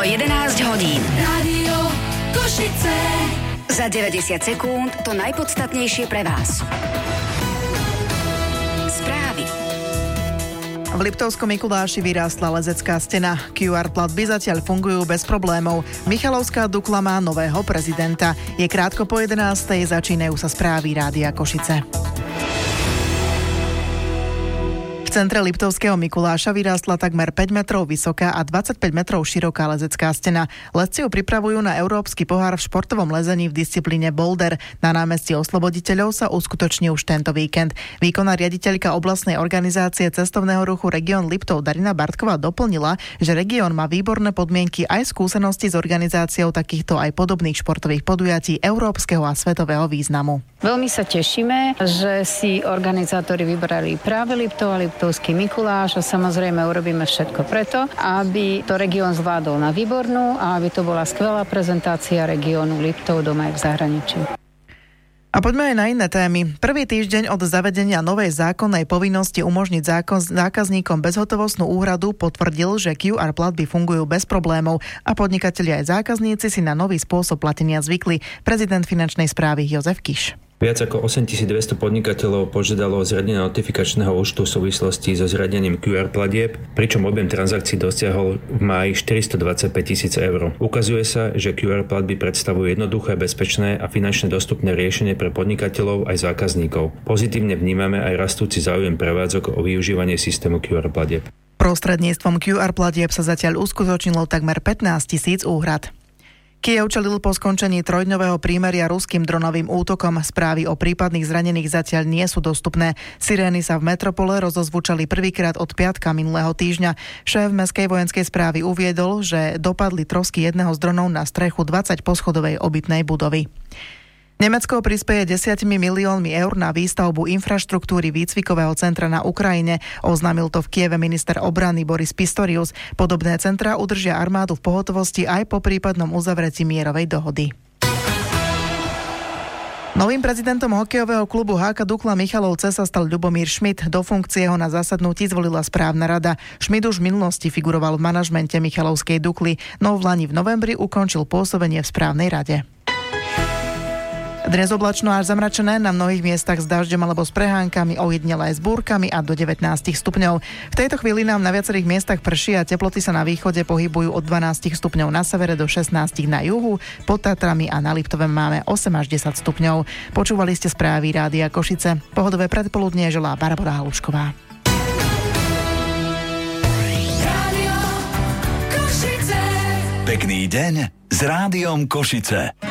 11 hodín. Rádio Košice. Za 90 sekúnd to najpodstatnejšie pre vás. Správy. V Liptovskom Mikuláši vyrástla lezecká stena. QR platby zatiaľ fungujú bez problémov. Michalovská Dukla má nového prezidenta. Je krátko po 11:00, začínajú sa správy Rádia Košice. V centre Liptovského Mikuláša vyrástla takmer 5 metrov vysoká a 25 metrov široká lezecká stena. Lezci ju pripravujú na Európsky pohár v športovom lezení v disciplíne boulder. Na námestí Osloboditeľov sa uskutoční už tento víkend. Výkonná riaditeľka oblastnej organizácie cestovného ruchu Región Liptov Darina Bartková doplnila, že región má výborné podmienky aj skúsenosti s organizáciou takýchto aj podobných športových podujatí európskeho a svetového významu. Veľmi sa tešíme, že si organizátori vybrali práve Liptov a Liptovský Mikuláš a samozrejme urobíme všetko preto, aby to región zvládol na výbornú a aby to bola skvelá prezentácia regiónu Liptov doma aj v zahraničí. A poďme aj na iné témy. Prvý týždeň od zavedenia novej zákonnej povinnosti umožniť zákazníkom bezhotovostnú úhradu potvrdil, že QR platby fungujú bez problémov a podnikatelia aj zákazníci si na nový spôsob platenia zvykli. Prezident finančnej správy Jozef Kiš. Viac ako 8200 podnikateľov požiadalo o zriadenie notifikačného účtu v súvislosti so zriadením QR platieb, pričom objem transakcií dosiahol v máji 425 000 eur. Ukazuje sa, že QR platby predstavujú jednoduché, bezpečné a finančne dostupné riešenie pre podnikateľov aj zákazníkov. Pozitívne vnímame aj rastúci záujem prevádzok o využívanie systému QR platieb. Prostredníctvom QR platieb sa zatiaľ uskutočnilo takmer 15 000 úhrad. Kyjev čelil po skončení trojdňového prímeria ruským dronovým útokom. Správy o prípadných zranených zatiaľ nie sú dostupné. Sirény sa v metropole rozozvučali prvýkrát od piatka minulého týždňa. Šéf mestskej vojenskej správy uviedol, že dopadli trosky jedného z dronov na strechu 20-poschodovej obytnej budovy. Nemecko prispeje 10 miliónmi eur na výstavbu infraštruktúry výcvikového centra na Ukrajine. Oznámil to v Kieve minister obrany Boris Pistorius. Podobné centra udržia armádu v pohotovosti aj po prípadnom uzavretí mierovej dohody. Novým prezidentom hokejového klubu HK Dukla Michalovce sa stal Ľubomír Šmit. Do funkcie ho na zasadnutí zvolila správna rada. Šmit už v minulosti figuroval v manažmente Michalovskej Dukly, no v lani v novembri ukončil pôsobenie v správnej rade. Dnes oblačno až zamračené, na mnohých miestach s dažďom alebo s prehánkami, ojedinele aj s búrkami a do 19 stupňov. V tejto chvíli nám na viacerých miestach prší a teploty sa na východe pohybujú od 12 stupňov na severe do 16 na juhu, pod Tatrami a na Liptove máme 8 až 10 stupňov. Počúvali ste správy Rádia Košice. Pohodové predpoludnie želá Barbora Halušková. Rádio Košice. Pekný deň s Rádiom Košice.